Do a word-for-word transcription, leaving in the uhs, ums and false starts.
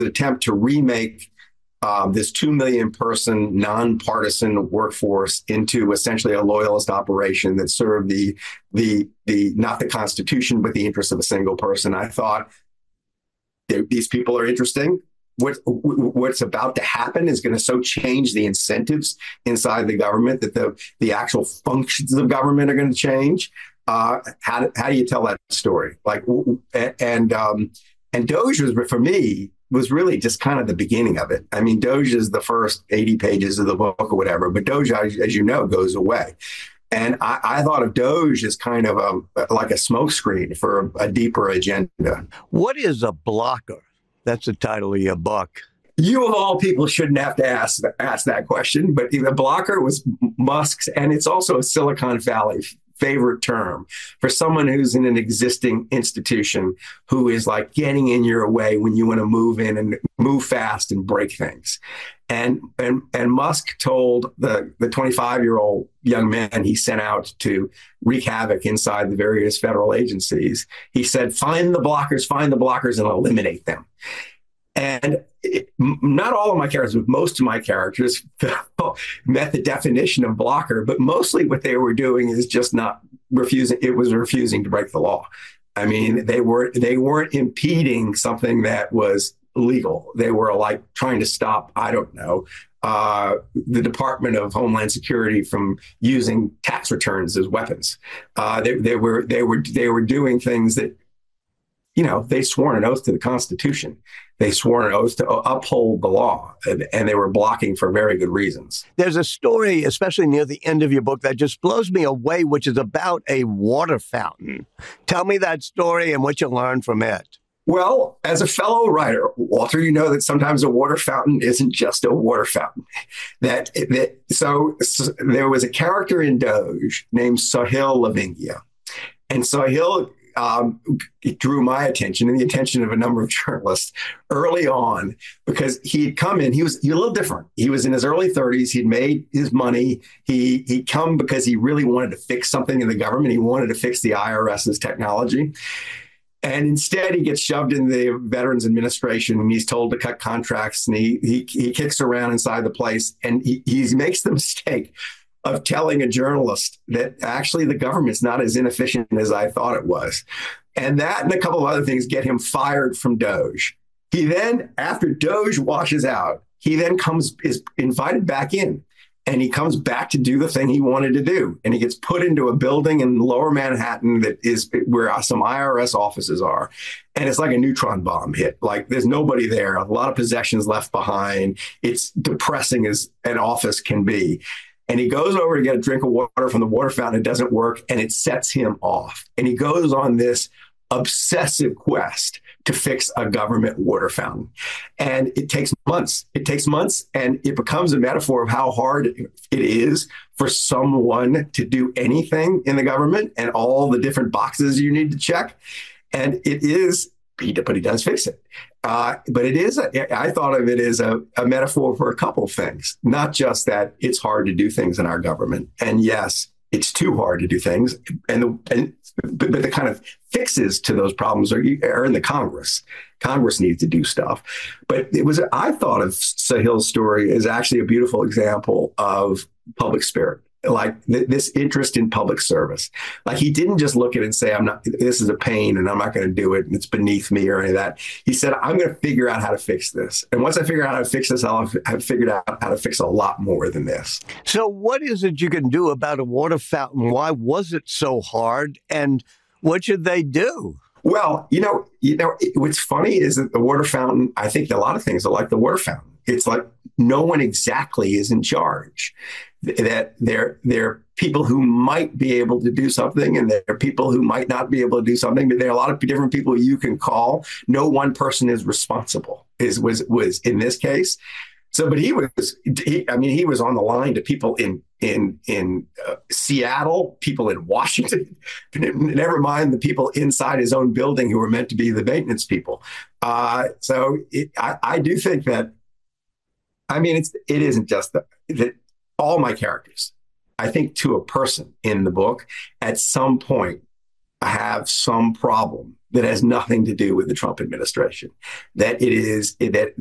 attempt to remake um, this two million person nonpartisan workforce into essentially a loyalist operation that served the the the not the Constitution but the interests of a single person. I thought these people are interesting. What, what's about to happen is going to so change the incentives inside the government that the, the actual functions of government are going to change. Uh, how, do, how do you tell that story? Like, and um, and Doge was, for me, was really just kind of the beginning of it. I mean, Doge is the first eighty pages of the book or whatever, but Doge, as you know, goes away. And I, I thought of Doge as kind of a like a smokescreen for a, a deeper agenda. What is a blocker? That's the title of your book. You of all people shouldn't have to ask ask that question, but the blocker was Musk's, and it's also a Silicon Valley favorite term for someone who's in an existing institution who is like getting in your way when you want to move in and move fast and break things. And and and Musk told the the twenty-five-year-old young man he sent out to wreak havoc inside the various federal agencies, he said, find the blockers, find the blockers and eliminate them. And it, not all of my characters, but most of my characters met the definition of blocker, but mostly what they were doing is just not refusing. It was refusing to break the law. I mean, they were they weren't impeding something that was legal. They were like trying to stop, I don't know, uh, the Department of Homeland Security from using tax returns as weapons. Uh, they, they were they were they were doing things that, you know, they swore an oath to the Constitution. They swore an oath to uphold the law, and, and they were blocking for very good reasons. There's a story, especially near the end of your book, that just blows me away, which is about a water fountain. Tell me that story and what you learned from it. Well, as a fellow writer, Walter, you know that sometimes a water fountain isn't just a water fountain. That, that so, so there was a character in Doge named Sohail Lavingia, and Sohail Um, it drew my attention and the attention of a number of journalists early on because he had come in. He was, he was a little different. He was in his early thirties. He'd made his money. He he'd come because he really wanted to fix something in the government. He wanted to fix the IRS's technology. And instead, he gets shoved in the Veterans Administration and he's told to cut contracts. And he he, he kicks around inside the place and he, he makes the mistake of telling a journalist that actually the government's not as inefficient as I thought it was. And that and a couple of other things get him fired from Doge. He then, after Doge washes out, he then comes, is invited back in and he comes back to do the thing he wanted to do. And he gets put into a building in lower Manhattan that is where some I R S offices are. And it's like a neutron bomb hit. Like there's nobody there, a lot of possessions left behind. It's depressing as an office can be. And he goes over to get a drink of water from the water fountain. It doesn't work. And it sets him off. And he goes on this obsessive quest to fix a government water fountain. And it takes months. It takes months. And it becomes a metaphor of how hard it is for someone to do anything in the government and all the different boxes you need to check. And it is, but he does fix it. Uh, but it is, a, I thought of it as a, a metaphor for a couple of things, not just that it's hard to do things in our government. And yes, it's too hard to do things. And, the, and but, but the kind of fixes to those problems are, are in the Congress. Congress needs to do stuff. But it was, I thought of Sohail's story as actually a beautiful example of public spirit. Like th- this interest in public service. Like he didn't just look at it and say, I'm not, this is a pain and I'm not going to do it and it's beneath me or any of that. He said, I'm going to figure out how to fix this. And once I figure out how to fix this, I'll have, have figured out how to fix a lot more than this. So what is it you can do about a water fountain? Why was it so hard? And what should they do? Well, you know, you know, it, what's funny is that the water fountain, I think a lot of things are like the water fountain. It's like no one exactly is in charge. That there, there are people who might be able to do something and there are people who might not be able to do something, but there are a lot of different people you can call. No one person is responsible, is was was in this case. So, but he was, he, I mean, he was on the line to people in in in uh, Seattle, people in Washington, never mind the people inside his own building who were meant to be the maintenance people. Uh, so it, I, I do think that, I mean, it's it isn't just that, that all my characters, I think to a person in the book, at some point, have some problem that has nothing to do with the Trump administration. That it is that